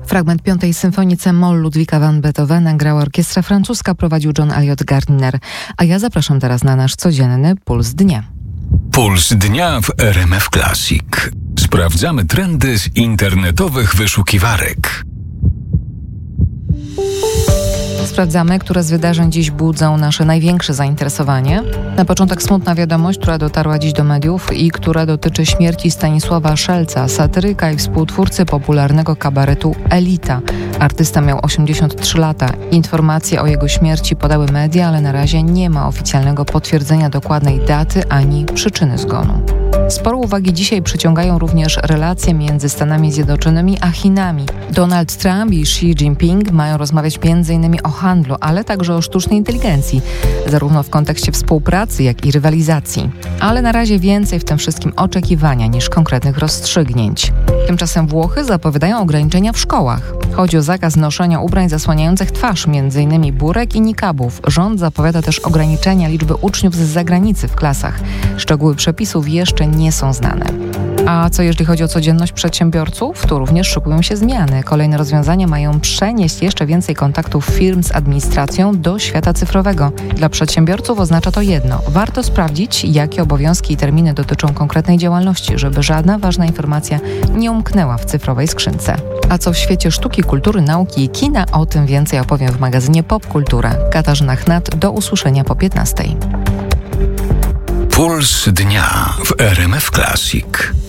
Fragment 5. symfonii C-moll Ludwika van Beethovena grała orkiestra francuska, prowadził John Eliot Gardiner. A ja zapraszam teraz na nasz codzienny Puls Dnia. Puls Dnia w RMF Classic. Sprawdzamy trendy z internetowych wyszukiwarek. Sprawdzamy, które z wydarzeń dziś budzą nasze największe zainteresowanie. Na początek smutna wiadomość, która dotarła dziś do mediów i która dotyczy śmierci Stanisława Szelca, satyryka i współtwórcy popularnego kabaretu Elita. Artysta miał 83 lata. Informacje o jego śmierci podały media, ale na razie nie ma oficjalnego potwierdzenia dokładnej daty ani przyczyny zgonu. Sporo uwagi dzisiaj przyciągają również relacje między Stanami Zjednoczonymi a Chinami. Donald Trump i Xi Jinping mają rozmawiać m.in. o handlu, ale także o sztucznej inteligencji, zarówno w kontekście współpracy, jak i rywalizacji. Ale na razie więcej w tym wszystkim oczekiwania niż konkretnych rozstrzygnięć. Tymczasem Włochy zapowiadają ograniczenia w szkołach. Chodzi o zakaz noszenia ubrań zasłaniających twarz, m.in. burek i nikabów. Rząd zapowiada też ograniczenia liczby uczniów z zagranicy w klasach. Szczegóły przepisów jeszcze nie są znane. A co jeśli chodzi o codzienność przedsiębiorców? Tu również szykują się zmiany. Kolejne rozwiązania mają przenieść jeszcze więcej kontaktów firm z administracją do świata cyfrowego. Dla przedsiębiorców oznacza to jedno. Warto sprawdzić, jakie obowiązki i terminy dotyczą konkretnej działalności, żeby żadna ważna informacja nie umknęła w cyfrowej skrzynce. A co w świecie sztuki, kultury, nauki i kina? O tym więcej opowiem w magazynie Popkultura. Katarzyna Chnat, do usłyszenia po 15:00. Puls Dnia w RMF Classic.